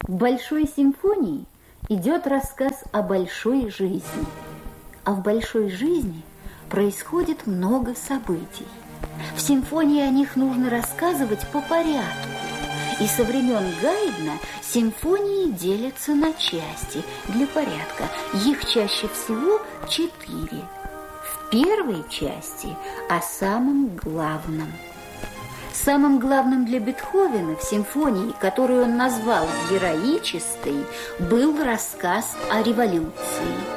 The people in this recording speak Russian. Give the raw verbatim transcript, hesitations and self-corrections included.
В большой симфонии идет рассказ о большой жизни, а в большой жизни происходит много событий. В симфонии о них нужно рассказывать по порядку. И со времен Гайдна симфонии делятся на части для порядка. Их чаще всего четыре. В первой части о самом главном. Самым главным для Бетховена в симфонии, которую он назвал героической, был рассказ о революции.